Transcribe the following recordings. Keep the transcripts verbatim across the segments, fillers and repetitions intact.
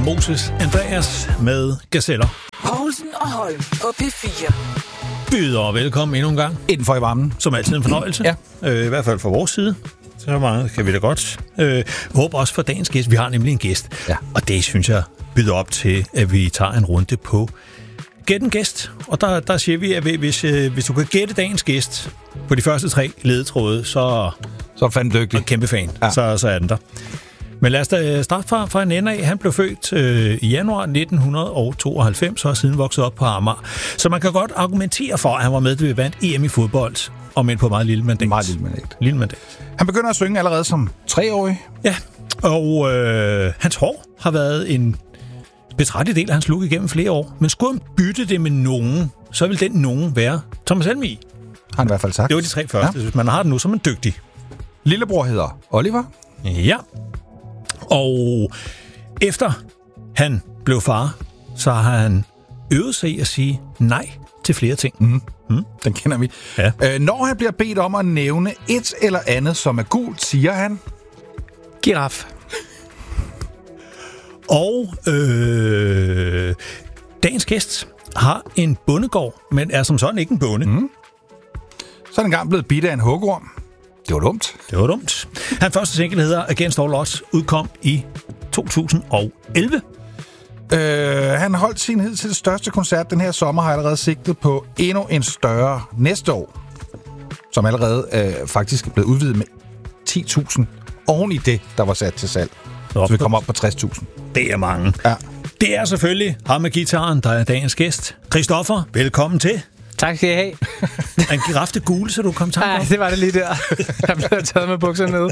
Moses Andreas med Gazeller. Poulsen og Holm på P fire. Byder og velkommen endnu en gang. Indenfor i varmen. Som altid en fornøjelse. Ja. Øh, I hvert fald fra vores side. Så meget kan vi da godt. Øh, håber også for dagens gæst. Vi har nemlig en gæst. Ja. Og det synes jeg byder op til, at vi tager en runde på Gæt en gæst. Og der, der siger vi, at hvis, øh, hvis du kan gætte dagens gæst på de første tre ledetråde, så, så er fandme dygtig. En kæmpe fan. Ja. Så, så er den der. Men lad os da starte fra, fra en ende af. Han blev født øh, i januar nitten tooghalvfems og har siden vokset op på Amager. Så man kan godt argumentere for, at han var med, til vi vandt E M i fodbold, om end på meget lille mandat. Meget lille mandat. Lille mandat. Han begynder at synge allerede som treårig. Ja, og øh, hans hår har været en betragtet del af hans look igennem flere år. Men skulle han bytte det med nogen, så vil den nogen være Thomas Helmig. Har han i hvert fald sagt. Det var de tre første. Ja. Hvis man har den nu, så er man dygtig. Lillebror hedder Oliver. Ja. Og efter han blev far, så har han øvet sig i at sige nej til flere ting. Mm. Mm. Den kender vi. Ja. Øh, når han bliver bedt om at nævne et eller andet, som er gult, siger han... Giraf. Og øh, dagens gæst har en bondegård, men er som sådan ikke en bonde. Mm. Så er han engang blevet bidt af en hugorm. Det var dumt. Det var dumt. Hans første single hedder Against All Odds, udkom i to tusind og elleve. Øh, han holdt sin hed til det største koncert den her sommer, har allerede sigtet på endnu en større næste år, som allerede øh, faktisk er blevet udvidet med ti tusind oven i det, der var sat til salg. Så vi kommer op på tres tusind. Det er mange. Ja. Det er selvfølgelig ham med gitaren, der er dagens gæst. Christoffer, velkommen til. Tak skal I have. En girafte gule, så du kom til. Nej, det var det lige der. Jeg blev taget med bukserne ned.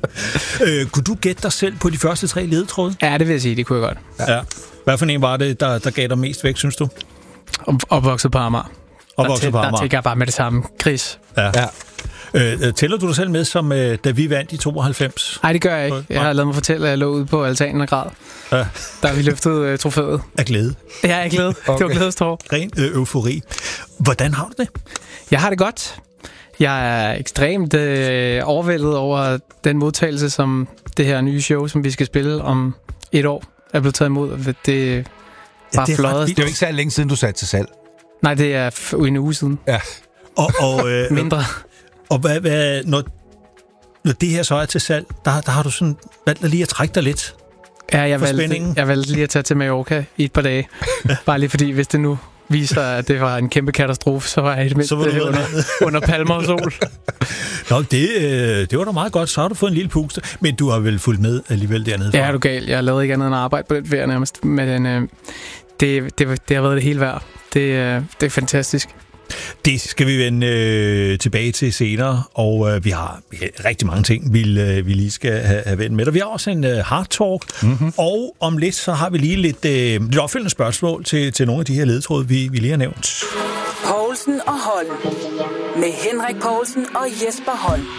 øh, kunne du gætte dig selv på de første tre ledetråde? Ja, det vil jeg sige, det kunne jeg godt. Ja. Hvad for en var det, der, der gav dig mest væk, synes du? Opvokset på Amager. Opvokset på Amager. Der tænker jeg bare med det samme. Chris. Ja. Ja. Øh, tæller du dig selv med, som øh, da vi vandt i tooghalvfems? Nej, det gør jeg ikke. Jeg har lavet mig fortælle, at jeg lå ude på altanen og græd. Ja. Der vi løftede øh, trofæet. Af glæde? Ja, af glæde. Okay. Det var glædestår. Ren øh, eufori. Hvordan har du det? Jeg har det godt. Jeg er ekstremt øh, overvældet over den modtagelse, som det her nye show, som vi skal spille om et år, er blevet taget imod. Det er bare ja, flot. Det er jo ikke så længe siden, du satte til salg. Nej, det er f- en uge siden. Ja. Og, og, øh, Mindre. Og hvad, hvad, når, når det her så er til salg, der, der har du sådan valgt lige at trække dig lidt. Ja, jeg valgte, jeg valgte lige at tage til Mallorca i et par dage. Bare lige fordi, hvis det nu viser, at det var en kæmpe katastrofe, så var jeg i det mindste under, under palmer og sol. Nå, det, det var da meget godt. Så har du fået en lille puste. Men du har vel fulgt med alligevel dernede? Ja, er du gal. Jeg lavede ikke andet end arbejde på den ferie nærmest. Men øh, det, det, det har været det hele værd. Det, øh, det er fantastisk. Det skal vi vende øh, tilbage til senere, og øh, vi, har, vi har rigtig mange ting, vi, øh, vi lige skal have, have vendt med. Og vi har også en øh, hard talk, mm-hmm. og om lidt, så har vi lige lidt, øh, lidt opfølgende spørgsmål til, til nogle af de her ledetråde, vi, vi lige har nævnt. Poulsen og Holm. Med Henrik Poulsen og Jesper Holm.